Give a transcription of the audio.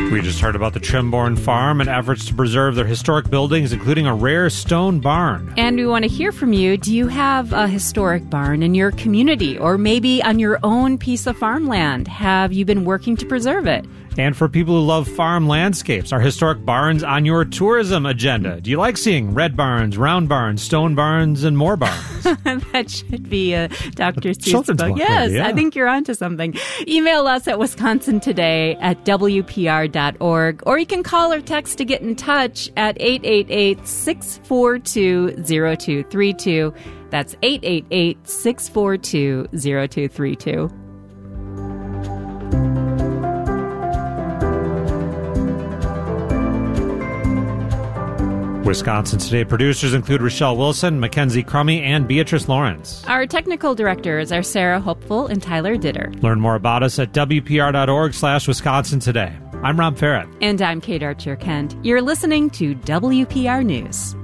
We just heard about the Trimborn Farm and efforts to preserve their historic buildings, including a rare stone barn. And we want to hear from you. Do you have a historic barn in your community or maybe on your own piece of farmland? Have you been working to preserve it? And for people who love farm landscapes, are historic barns on your tourism agenda? Do you like seeing red barns, round barns, stone barns, and more barns? That should be a Dr. Seuss Children's book. book, Yes, maybe, yeah. I think you're onto something. Email us at wisconsintoday@wpr.org, or you can call or text to get in touch at 888-642-0232. That's 888-642-0232. Wisconsin Today producers include Rochelle Wilson, Mackenzie Crummy, and Beatrice Lawrence. Our technical directors are Sarah Hopeful and Tyler Ditter. Learn more about us at wpr.org/Wisconsin Today. I'm Rob Farrett. And I'm Kate Archer-Kent. You're listening to WPR News.